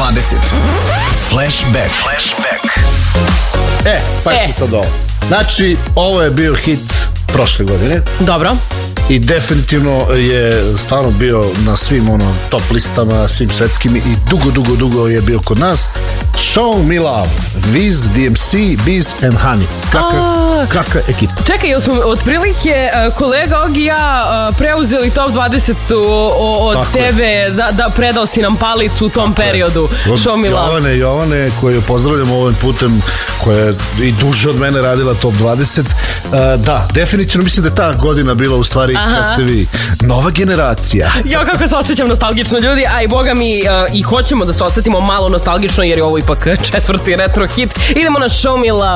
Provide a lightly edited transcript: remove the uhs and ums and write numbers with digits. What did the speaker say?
20. Flashback. Pazite sad ovo. Znači, ovo je bio hit prošle godine. Dobro. I definitivno je stvarno bio na svim top listama, svim svetskim, i dugo je bio kod nas. Show Me Love, Wiz, DMC, Biz and Honey. Kakva ekipa. Čekaj, jel smo otprilike kolega Og i ja preuzeli top 20 od tako tebe, da predao si nam palicu u tom periodu. Show Me Love. Jovane, koju pozdravljam ovim putem, koja je i duže od mene radila top 20. Da, definitivno mislim da je ta godina bila u stvari kad ste vi nova generacija. Jo, kako se osjećam nostalgično, ljudi, a i boga mi i hoćemo da se osjetimo malo nostalgično, jer je ovo ipak četvrti retro hit. Idemo na Show Me Love.